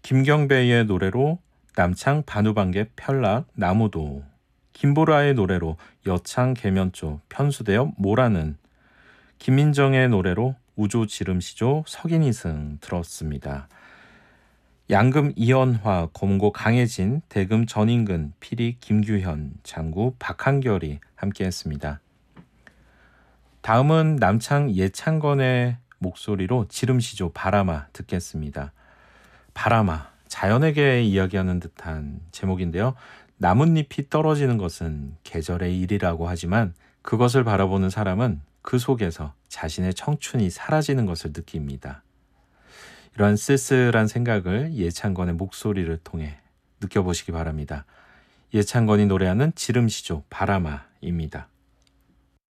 김경배의 노래로 남창 반우방개 편락 나무도, 김보라의 노래로 여창 계면조 편수되어 모라는, 김민정의 노래로 우조 지름시조 석인이승 들었습니다. 양금 이연화, 검고 강혜진, 대금 전인근, 피리 김규현, 장구 박한결이 함께했습니다. 다음은 남창 예창건의 목소리로 지름시조 바람아 듣겠습니다. 바람아, 자연에게 이야기하는 듯한 제목인데요. 나뭇잎이 떨어지는 것은 계절의 일이라고 하지만 그것을 바라보는 사람은 그 속에서 자신의 청춘이 사라지는 것을 느낍니다. 이러한 쓸쓸한 생각을 예창건의 목소리를 통해 느껴보시기 바랍니다. 예창건이 노래하는 지름시조 바람아입니다.